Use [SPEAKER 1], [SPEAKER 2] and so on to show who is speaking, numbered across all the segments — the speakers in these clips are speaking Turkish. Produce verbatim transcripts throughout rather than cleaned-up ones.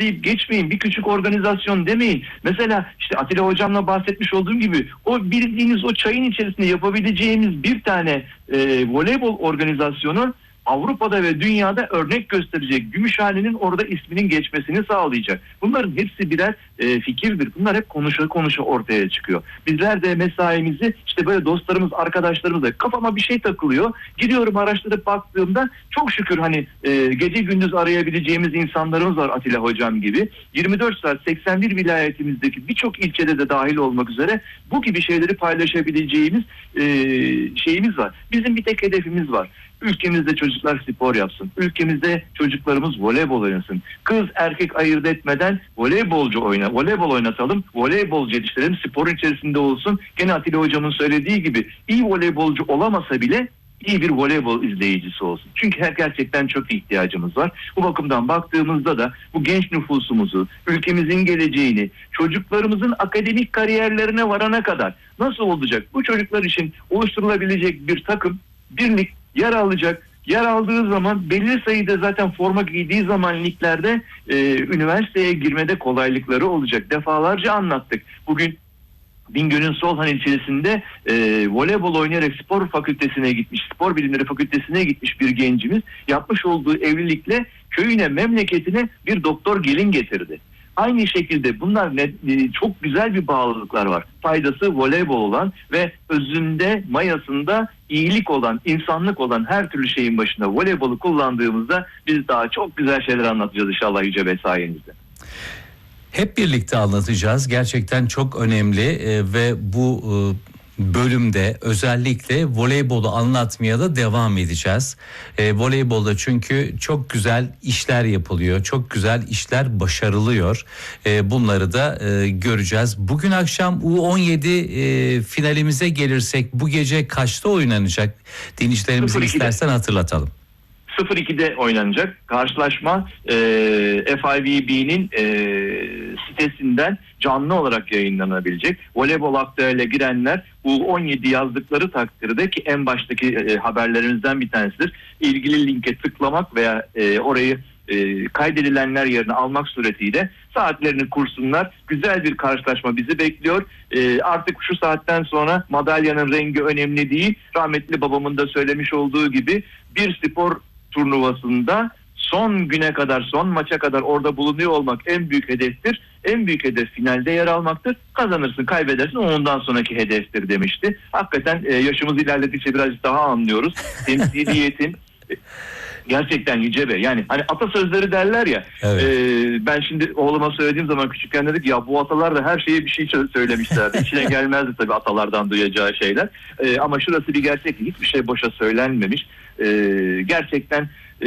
[SPEAKER 1] deyip geçmeyin. Bir küçük organizasyon demeyin. Mesela işte Atilla hocamla bahsetmiş olduğum gibi o bildiğiniz o çayın içerisinde yapabileceğimiz bir tane e, voleybol organizasyonu Avrupa'da ve dünyada örnek gösterecek. Gümüşhane'nin orada isminin geçmesini sağlayacak. Bunların hepsi birer e, fikirdir. Bunlar hep konuşa konuşa ortaya çıkıyor. Bizler de mesaimizi işte böyle dostlarımız, arkadaşlarımızla kafama bir şey takılıyor. Giriyorum araştırıp baktığımda çok şükür hani e, gece gündüz arayabileceğimiz insanlarımız var Atilla hocam gibi. yirmi dört saat seksen bir vilayetimizdeki birçok ilçede de dahil olmak üzere bu gibi şeyleri paylaşabileceğimiz e, şeyimiz var. Bizim bir tek hedefimiz var. Ülkemizde çocuklar spor yapsın. Ülkemizde çocuklarımız voleybol oynasın. Kız erkek ayırt etmeden voleybolcu oyna, voleybol oynatalım. Voleybolcu yetiştirelim. Sporun içerisinde olsun. Gene Atilla hocamın söylediği gibi iyi voleybolcu olamasa bile iyi bir voleybol izleyicisi olsun. Çünkü her gerçekten çok ihtiyacımız var. Bu bakımdan baktığımızda da bu genç nüfusumuzu, ülkemizin geleceğini, çocuklarımızın akademik kariyerlerine varana kadar nasıl olacak? Bu çocuklar için oluşturulabilecek bir takım, birlik yer alacak. Yer aldığı zaman belli sayıda zaten forma giydiği zaman liglerde e, üniversiteye girmede kolaylıkları olacak. Defalarca anlattık. Bugün Bingöl'ün Solhan ilçesinde e, voleybol oynayarak spor fakültesine gitmiş, spor bilimleri fakültesine gitmiş bir gencimiz yapmış olduğu evlilikle köyüne, memleketine bir doktor gelin getirdi. Aynı şekilde bunlar ne, çok güzel bir bağlılıklar var. Faydası voleybol olan ve özünde, mayasında iyilik olan, insanlık olan her türlü şeyin başında voleybolu kullandığımızda biz daha çok güzel şeyler anlatacağız inşallah Yüce Bey sayenizde.
[SPEAKER 2] Hep birlikte anlatacağız. Gerçekten çok önemli e, ve bu e, bölümde özellikle voleybolu anlatmaya da devam edeceğiz. E, voleybolda çünkü çok güzel işler yapılıyor. Çok güzel işler başarılıyor. E, bunları da e, göreceğiz. Bugün akşam U on yedi e, finalimize gelirsek bu gece kaçta oynanacak? Dinleyicilerimize istersen hatırlatalım.
[SPEAKER 1] sıfır ikide oynanacak. Karşılaşma e, F I V B'nin e, sitesinden canlı olarak yayınlanabilecek. Voleybol aktüele girenler U on yedi yazdıkları takdirde ki en baştaki e, haberlerimizden bir tanesidir. İlgili linke tıklamak veya e, orayı e, kaydedilenler yerine almak suretiyle saatlerini kursunlar. Güzel bir karşılaşma bizi bekliyor. E, artık şu saatten sonra madalyanın rengi önemli değil. Rahmetli babamın da söylemiş olduğu gibi bir spor turnuvasında son güne kadar, son maça kadar orada bulunuyor olmak en büyük hedeftir. En büyük hedef finalde yer almaktır. Kazanırsın, kaybedersin, ondan sonraki hedeftir demişti. Hakikaten e, yaşımız ilerledikçe birazcık daha anlıyoruz. Temsiliyetin gerçekten Yüce Bey. Yani hani atasözleri derler ya. Evet. E, ben şimdi oğluma söylediğim zaman küçükken dedik ya bu atalar da her şeye bir şey söylemişlerdi. İçine gelmezdi tabii atalardan duyacağı şeyler. E, ama şurası bir gerçek. Hiçbir şey boşa söylenmemiş. E, gerçekten e,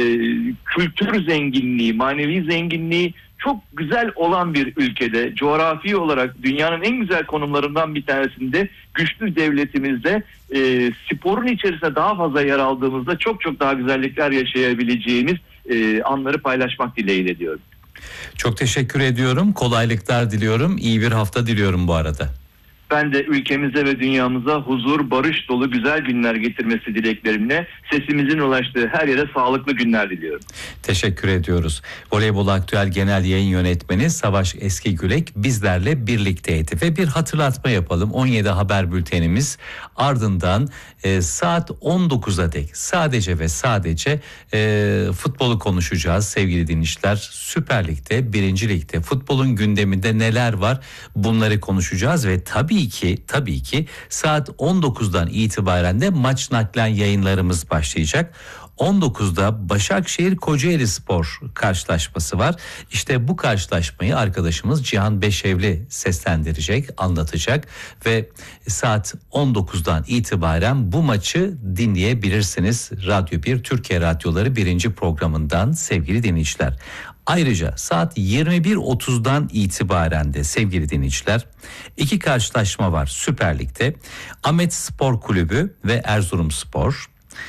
[SPEAKER 1] kültür zenginliği, manevi zenginliği çok güzel olan bir ülkede, coğrafi olarak dünyanın en güzel konumlarından bir tanesinde, güçlü devletimizde e, sporun içerisinde daha fazla yer aldığımızda çok çok daha güzellikler yaşayabileceğimiz e, anları paylaşmak dileğiyle diyorum.
[SPEAKER 2] Çok teşekkür ediyorum. Kolaylıklar diliyorum. İyi bir hafta diliyorum bu arada.
[SPEAKER 1] Ben de ülkemize ve dünyamıza huzur, barış dolu güzel günler getirmesi dileklerimle sesimizin ulaştığı her yere sağlıklı günler diliyorum.
[SPEAKER 2] Teşekkür ediyoruz. Voleybol Aktüel Genel Yayın Yönetmeni Savaş Eskigülek bizlerle birlikteydi ve bir hatırlatma yapalım. on yedi haber bültenimiz ardından e, saat on dokuza dek sadece ve sadece e, futbolu konuşacağız sevgili dinleyiciler. Süper Lig'de, birinci Lig'de futbolun gündeminde neler var bunları konuşacağız ve tabii Tabii ki tabii ki saat on dokuzdan itibaren de maç naklen yayınlarımız başlayacak. on dokuzda Başakşehir Kocaeli Spor karşılaşması var. İşte bu karşılaşmayı arkadaşımız Cihan Beşevli seslendirecek, anlatacak ve saat on dokuzdan itibaren bu maçı dinleyebilirsiniz. Radyo bir Türkiye Radyoları birinci programından sevgili dinleyiciler. Ayrıca saat yirmi bir otuzdan itibaren de sevgili dinleyiciler iki karşılaşma var Süper Lig'de. Ahmet Spor Kulübü ve Erzurumspor,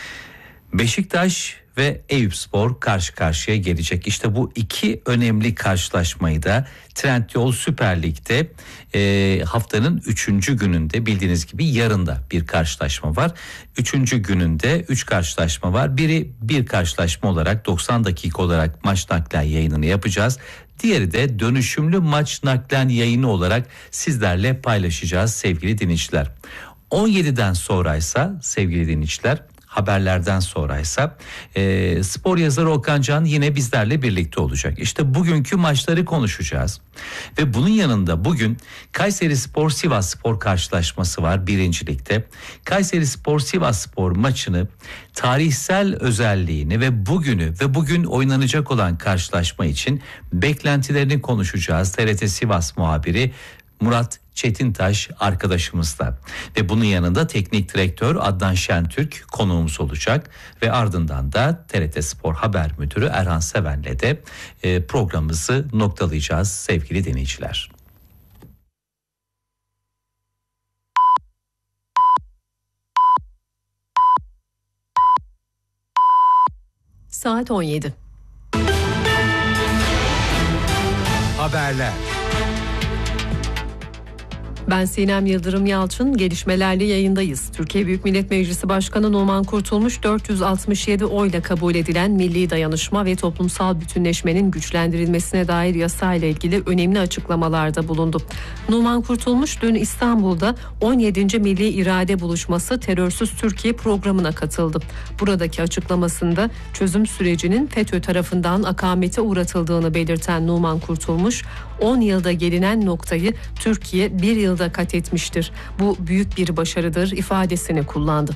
[SPEAKER 2] Beşiktaş ve Eyüpspor karşı karşıya gelecek. İşte bu iki önemli karşılaşmayı da Trendyol Süper Lig'de e, haftanın üçüncü gününde bildiğiniz gibi yarın da bir karşılaşma var. Üçüncü gününde üç karşılaşma var. Biri bir karşılaşma olarak doksan dakika olarak maç naklen yayınını yapacağız. Diğeri de dönüşümlü maç naklen yayını olarak sizlerle paylaşacağız sevgili dinleyiciler. on yediden sonraysa sevgili dinleyiciler, haberlerden sonraysa e, spor yazarı Okan Can yine bizlerle birlikte olacak. İşte bugünkü maçları konuşacağız. Ve bunun yanında bugün Kayserispor Sivasspor karşılaşması var birincilikte. Kayserispor Sivasspor maçını, tarihsel özelliğini ve bugünü ve bugün oynanacak olan karşılaşma için beklentilerini konuşacağız. T R T Sivas muhabiri Murat Çetintaş arkadaşımızla ve bunun yanında teknik direktör Adnan Şentürk konuğumuz olacak ve ardından da T R T Spor Haber Müdürü Erhan Seven'le de e, programımızı noktalayacağız sevgili dinleyiciler.
[SPEAKER 3] Saat on yedi.
[SPEAKER 4] Haberler.
[SPEAKER 3] Ben Sinem Yıldırım Yalçın, gelişmelerle yayındayız. Türkiye Büyük Millet Meclisi Başkanı Numan Kurtulmuş dört yüz altmış yedi oyla kabul edilen milli dayanışma ve toplumsal bütünleşmenin güçlendirilmesine dair yasa ile ilgili önemli açıklamalarda bulundu. Numan Kurtulmuş dün İstanbul'da on yedinci Milli İrade Buluşması Terörsüz Türkiye programına katıldı. Buradaki açıklamasında çözüm sürecinin FETÖ tarafından akamete uğratıldığını belirten Numan Kurtulmuş, on yılda gelinen noktayı Türkiye bir yılda kat etmiştir. Bu büyük bir başarıdır ifadesini kullandı.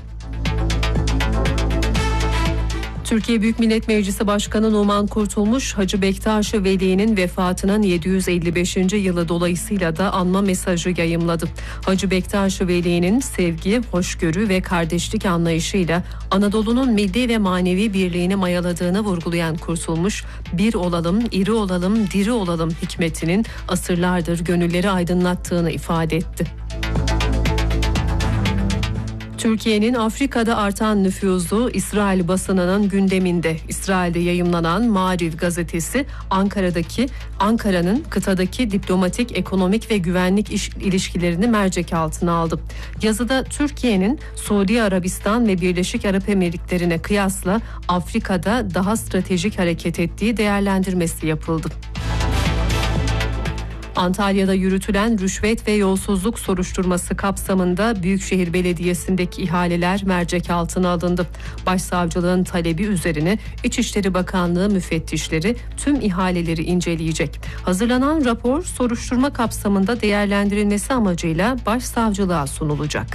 [SPEAKER 3] Türkiye Büyük Millet Meclisi Başkanı Numan Kurtulmuş, Hacı Bektaş-ı Veli'nin vefatının yedi yüz elli beşinci yılı dolayısıyla da anma mesajı yayımladı. Hacı Bektaş-ı Veli'nin sevgi, hoşgörü ve kardeşlik anlayışıyla Anadolu'nun milli ve manevi birliğini mayaladığını vurgulayan Kurtulmuş, bir olalım, iri olalım, diri olalım hikmetinin asırlardır gönülleri aydınlattığını ifade etti. Türkiye'nin Afrika'da artan nüfuzu İsrail basınının gündeminde. İsrail'de yayımlanan Maariv gazetesi Ankara'daki Ankara'nın kıtadaki diplomatik, ekonomik ve güvenlik iş, ilişkilerini mercek altına aldı. Yazıda Türkiye'nin Suudi Arabistan ve Birleşik Arap Emirlikleri'ne kıyasla Afrika'da daha stratejik hareket ettiği değerlendirmesi yapıldı. Antalya'da yürütülen rüşvet ve yolsuzluk soruşturması kapsamında Büyükşehir Belediyesi'ndeki ihaleler mercek altına alındı. Başsavcılığın talebi üzerine İçişleri Bakanlığı müfettişleri tüm ihaleleri inceleyecek. Hazırlanan rapor soruşturma kapsamında değerlendirilmesi amacıyla Başsavcılığa sunulacak.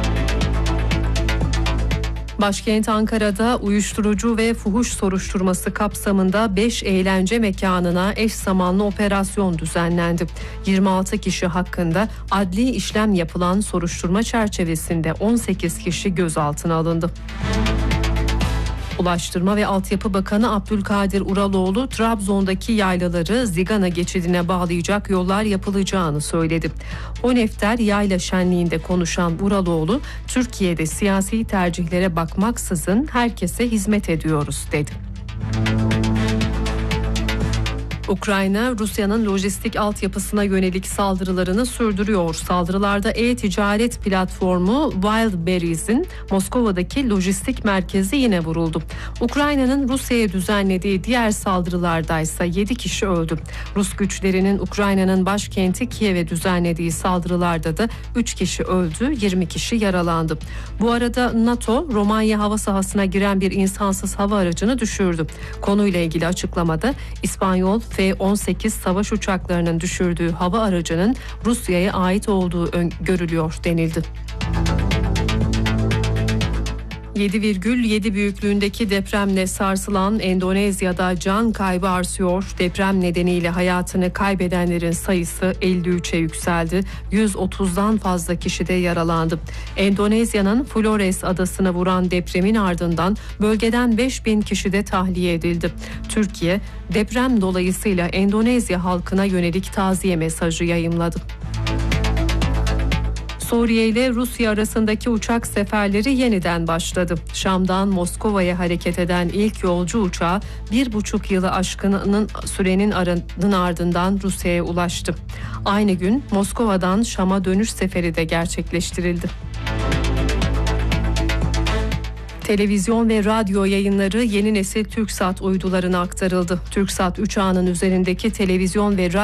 [SPEAKER 3] Başkent Ankara'da uyuşturucu ve fuhuş soruşturması kapsamında beş eğlence mekanına eş zamanlı operasyon düzenlendi. yirmi altı kişi hakkında adli işlem yapılan soruşturma çerçevesinde on sekiz kişi gözaltına alındı. Ulaştırma ve Altyapı Bakanı Abdülkadir Uraloğlu, Trabzon'daki yaylaları Zigana geçidine bağlayacak yollar yapılacağını söyledi. Honefter Yayla Şenliği'nde konuşan Uraloğlu, Türkiye'de siyasi tercihlere bakmaksızın herkese hizmet ediyoruz dedi. Ukrayna, Rusya'nın lojistik altyapısına yönelik saldırılarını sürdürüyor. Saldırılarda e-ticaret platformu Wildberries'in Moskova'daki lojistik merkezi yine vuruldu. Ukrayna'nın Rusya'ya düzenlediği diğer saldırılardaysa yedi kişi öldü. Rus güçlerinin Ukrayna'nın başkenti Kiev'e düzenlediği saldırılarda da üç kişi öldü, yirmi kişi yaralandı. Bu arada NATO, Romanya hava sahasına giren bir insansız hava aracını düşürdü. Konuyla ilgili açıklamada İspanyol F on sekiz savaş uçaklarının düşürdüğü hava aracının Rusya'ya ait olduğu görülüyor denildi. yedi virgül yedi büyüklüğündeki depremle sarsılan Endonezya'da can kaybı artıyor. Deprem nedeniyle hayatını kaybedenlerin sayısı elli üçe yükseldi. yüz otuzdan fazla kişi de yaralandı. Endonezya'nın Flores adasına vuran depremin ardından bölgeden beş bin kişi de tahliye edildi. Türkiye, deprem dolayısıyla Endonezya halkına yönelik taziye mesajı yayımladı. Suriye ile Rusya arasındaki uçak seferleri yeniden başladı. Şam'dan Moskova'ya hareket eden ilk yolcu uçağı bir buçuk yılı aşkının sürenin ardından Rusya'ya ulaştı. Aynı gün Moskova'dan Şam'a dönüş seferi de gerçekleştirildi. Televizyon ve radyo yayınları yeni nesil TürkSat uydularına aktarıldı. TürkSat üç ağının üzerindeki televizyon ve radyo